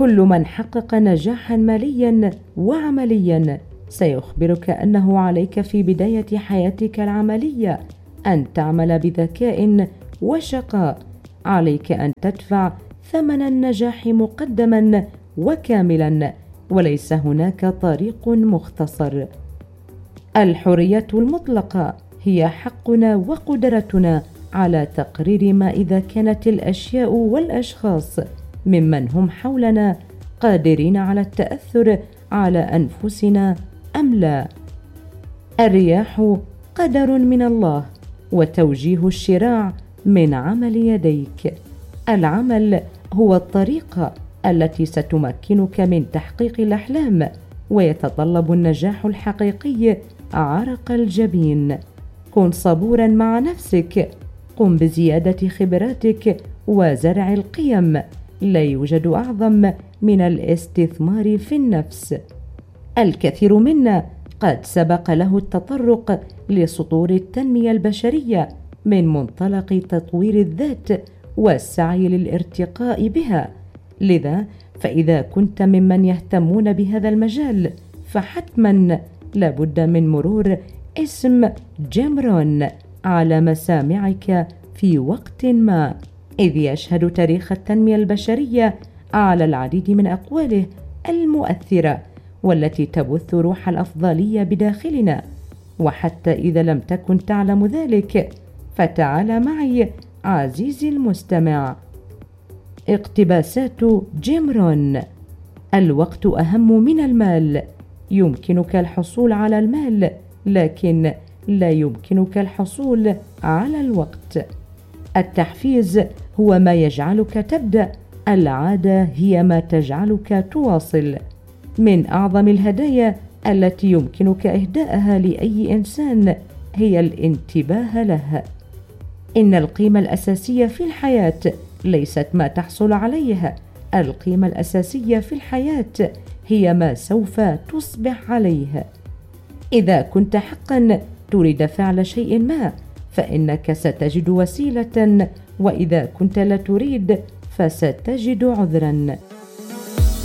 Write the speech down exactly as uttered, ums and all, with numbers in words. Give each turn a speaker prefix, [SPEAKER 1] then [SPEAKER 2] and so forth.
[SPEAKER 1] كل من حقق نجاحا ماليا وعمليا سيخبرك أنه عليك في بداية حياتك العملية أن تعمل بذكاء وشقاء. عليك أن تدفع ثمن النجاح مقدما وكاملا، وليس هناك طريق مختصر. الحرية المطلقة هي حقنا وقدرتنا على تقرير ما إذا كانت الأشياء والأشخاص ممن هم حولنا قادرين على التأثر على أنفسنا أم لا. الرياح قدر من الله، وتوجيه الشراع من عمل يديك. العمل هو الطريقة التي ستمكنك من تحقيق الأحلام، ويتطلب النجاح الحقيقي عرق الجبين. كن صبورا مع نفسك، قم بزيادة خبراتك وزرع القيم. لا يوجد أعظم من الاستثمار في النفس. الكثير منا قد سبق له التطرق لسطور التنمية البشرية من منطلق تطوير الذات والسعي للارتقاء بها. لذا فإذا كنت ممن يهتمون بهذا المجال فحتما لابد من مرور اسم جيم رون على مسامعك في وقت ما، إذ يشهد تاريخ التنمية البشرية على العديد من أقواله المؤثرة والتي تبث روح الأفضلية بداخلنا. وحتى إذا لم تكن تعلم ذلك فتعال معي عزيزي المستمع. اقتباسات جيم رون: الوقت أهم من المال. يمكنك الحصول على المال، لكن لا يمكنك الحصول على الوقت. التحفيز هو ما يجعلك تبدأ، العادة هي ما تجعلك تواصل. من أعظم الهدايا التي يمكنك إهداءها لأي إنسان هي الانتباه له. إن القيمة الأساسية في الحياة ليست ما تحصل عليه، القيمة الأساسية في الحياة هي ما سوف تصبح عليه. إذا كنت حقا تريد فعل شيء ما فإنك ستجد وسيلة، وإذا كنت لا تريد فستجد عذرا.